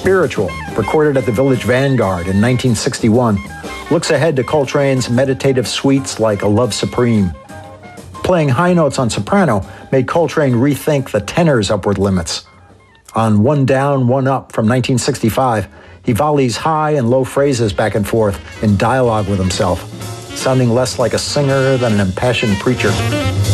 Spiritual, recorded at the Village Vanguard in 1961, looks ahead to Coltrane's meditative suites like A Love Supreme. Playing high notes on soprano made Coltrane rethink the tenor's upward limits. On One Down, One Up from 1965, he volleys high and low phrases back and forth in dialogue with himself, sounding less like a singer than an impassioned preacher.